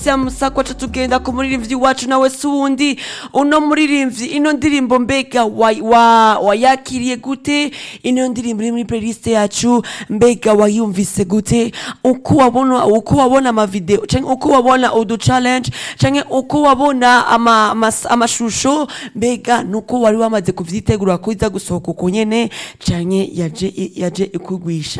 Musako aca tugenda ku muririmbyi wacu nawe suwundi uno muririmbyi ino ndirimbo mbega wayakiriye gute ino ndirimbo iri muri playlist yacu mbega wayumvise gute uko wabona ama video canke uko wabona udu challenge canke uko wabona amashusho mbega nuko wari wamaze kuvyitegura kuza gusohoka uko nyene canke yaje ikugwisha